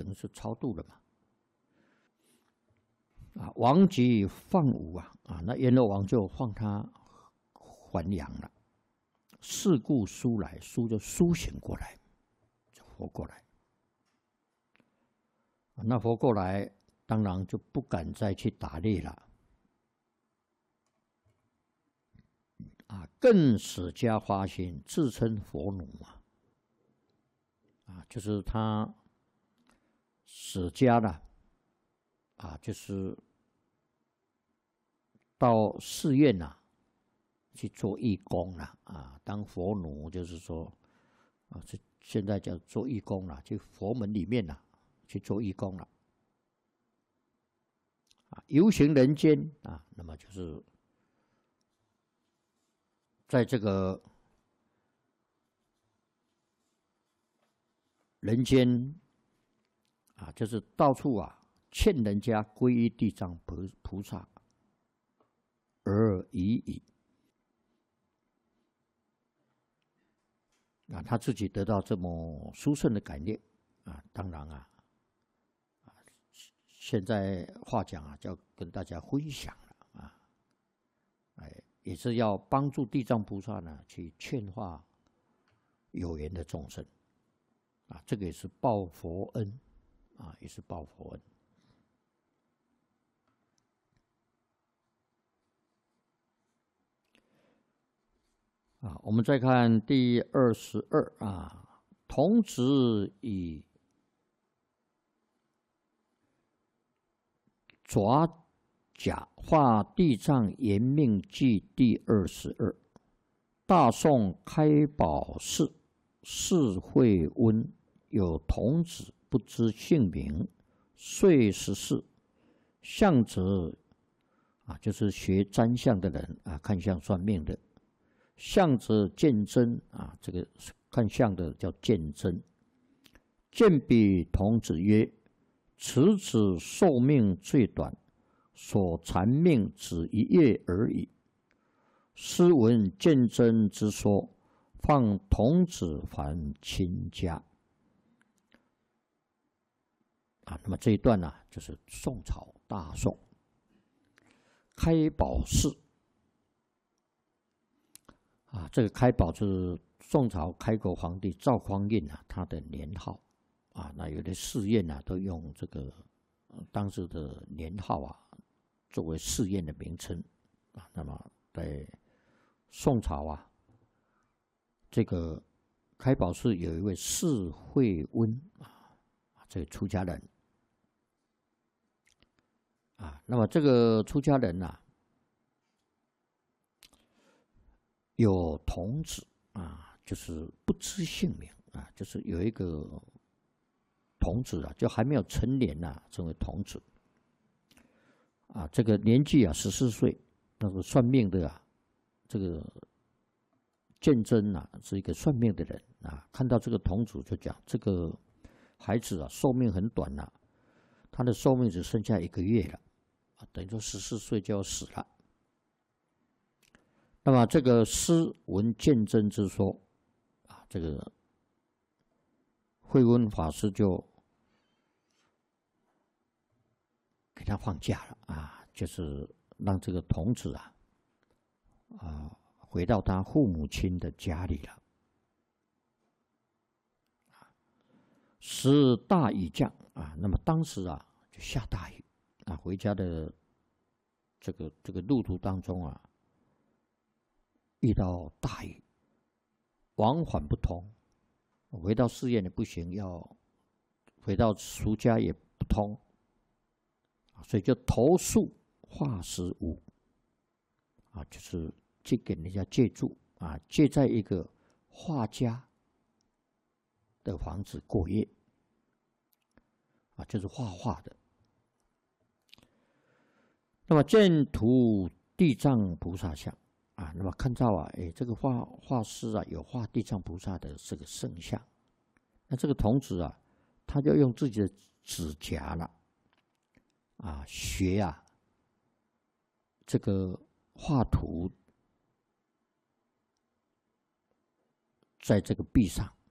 等于是超度了嘛。王即放吾那阎罗王就放他还阳了。是故苏来，苏就苏醒过来，就活过来。那活过来，当然就不敢再去打猎了。更使家发心，自称佛奴就是他使家了就是到寺院去做义工当佛奴，就是说现在叫做义工去佛门里面去做义工游行人间那么就是在这个人间就是到处劝人家皈依地藏菩萨而已矣。他自己得到这么殊胜的感念当然现在话讲就要跟大家分享了也是要帮助地藏菩萨去劝化有缘的众生这个也是报佛恩也是报佛恩。我们再看第22童子以爪甲化地藏延命记第22。大宋开宝寺释慧温有童子不知姓名，遂14，相者就是学占相的人看相算命的。相者见真这个看相的叫见真。见彼童子曰：“此子寿命最短，所残命只1月而已。”师闻见真之说，放童子还亲家。那么这一段就是宋朝大宋开宝寺这个开宝就是宋朝开国皇帝赵匡胤他的年号那有的寺院都用这个当时的年号作为寺院的名称那么在宋朝这个开宝寺有一位释慧温这个出家人那么这个出家人有童子就是不知姓名就是有一个童子就还没有成年成为童子这个年纪14岁，那个算命的这个鉴真是一个算命的人看到这个童子就讲，这个孩子寿命很短他的寿命只剩下1个月了等于说14岁就要死了。那么这个师闻见真之说这个慧温法师就给他放假了就是让这个童子回到他父母亲的家里了。时大雨降那么当时就下大雨回家的这个路途当中遇到大雨，往返不通，回到寺院也不行，要回到俗家也不通所以就投宿化石屋就是去给人家借住借在一个画家的房子过夜就是画画的。那么见图地藏菩萨像那么看到这个画师有画地藏菩萨的这个圣像，那这个童子他就用自己的指甲了学这个画图在这个壁上